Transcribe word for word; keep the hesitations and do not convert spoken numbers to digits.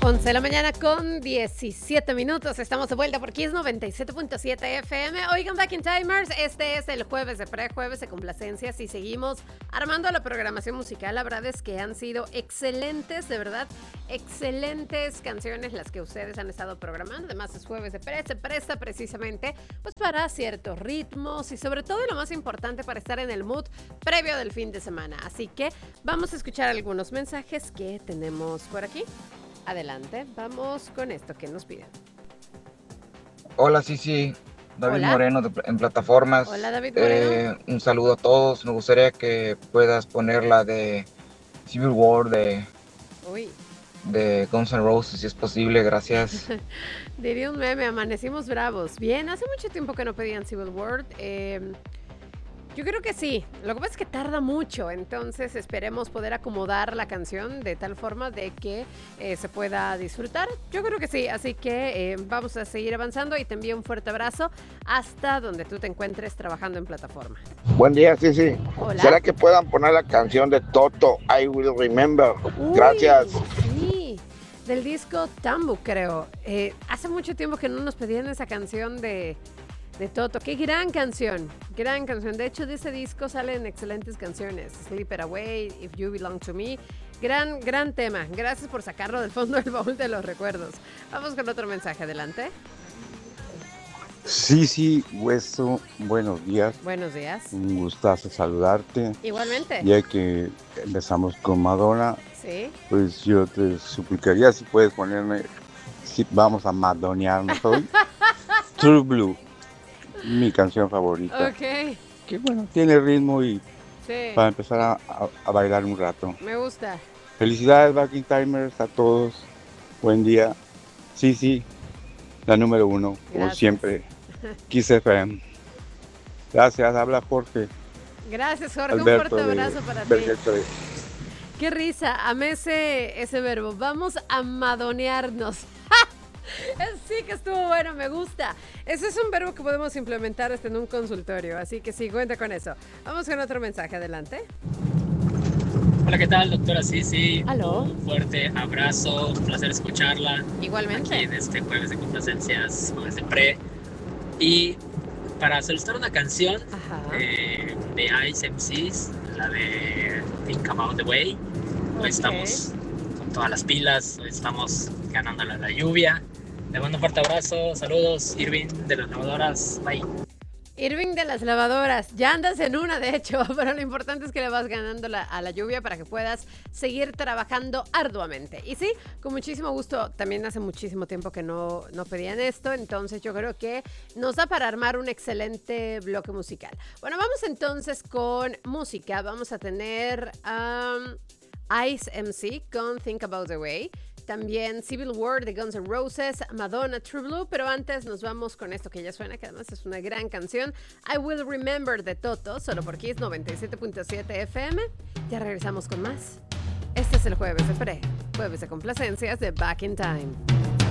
once de la mañana con diecisiete minutos. Estamos de vuelta por Kiss noventa y siete punto siete F M. Oigan, Back in Timers, este es el jueves de pre, jueves de complacencias y seguimos armando la programación musical. La verdad es que han sido excelentes, de verdad, excelentes canciones las que ustedes han estado programando. Además es jueves de pre, se presta precisamente pues para ciertos ritmos y sobre todo lo más importante para estar en el mood previo del fin de semana. Así que vamos a escuchar algunos mensajes que tenemos por aquí. Adelante, vamos con esto que nos piden. Hola, sí, sí, David Hola. Moreno de, en Plataformas. Hola, David Moreno. Eh, un saludo a todos. Me gustaría que puedas poner la de Civil War de, Uy. de Guns N' Roses, si es posible, gracias. Diría un meme, amanecimos bravos. Bien, hace mucho tiempo que no pedían Civil War. Eh, yo creo que sí. Lo que pasa es que tarda mucho, entonces esperemos poder acomodar la canción de tal forma de que eh, se pueda disfrutar. Yo creo que sí, así que eh, vamos a seguir avanzando y te envío un fuerte abrazo hasta donde tú te encuentres trabajando en plataforma. Buen día, sí, sí. Hola. ¿Será que puedan poner la canción de Toto, I Will Remember? Uy, Gracias. Sí, del disco Tambu, creo. Eh, hace mucho tiempo que no nos pedían esa canción de, de Toto. Qué gran canción, gran canción. De hecho, de ese disco salen excelentes canciones. Sleep It Away, If You Belong to Me. Gran, gran tema. Gracias por sacarlo del fondo del baúl de los recuerdos. Vamos con otro mensaje, adelante. Sí, sí, Hueso, buenos días. Buenos días. Un gustazo saludarte. Igualmente. Ya que empezamos con Madonna, Sí. pues yo te suplicaría si puedes ponerme, si vamos a madonearnos hoy, True Blue, mi canción favorita. Ok. Que bueno, tiene ritmo y Sí. para empezar a, a- a bailar un rato. Me gusta. Felicidades, Back in Timers, a todos. Buen día. Sí, sí, la número uno, como Gracias. siempre. Kiss F M. Gracias, habla Jorge. Gracias, Jorge. Alberto un fuerte de abrazo para ti. Vergel. Qué risa, amé ese, ese verbo. Vamos a madonearnos. Sí que estuvo bueno, me gusta. Ese es un verbo que podemos implementar hasta en un consultorio, así que sí, cuenta con eso. Vamos con otro mensaje, adelante. Hola, ¿qué tal, doctora Sisi? Aló. Un fuerte abrazo, un placer escucharla Igualmente. aquí en este jueves de complacencias, jueves de pre. Y para solicitar una canción Ajá. eh, de Ice M Cs, la de Think About the Way. Hoy Ok. estamos con todas las pilas, hoy estamos ganándole a la lluvia. Le mando un fuerte abrazo, saludos, Irving de las lavadoras, bye. Irving de las lavadoras, ya andas en una de hecho, pero lo importante es que le vas ganando la- a la lluvia para que puedas seguir trabajando arduamente. Y sí, con muchísimo gusto, también hace muchísimo tiempo que no, no pedían esto, entonces yo creo que nos da para armar un excelente bloque musical. Bueno, vamos entonces con música, vamos a tener um, Ice M C con Think About the Way. También Civil War de Guns N' Roses, Madonna, True Blue, pero antes nos vamos con esto que ya suena, que además es una gran canción, I Will Remember de Toto, solo por Kiss noventa y siete punto siete F M. Ya regresamos con más. Este es el jueves de pre, jueves de complacencias de Back in Time.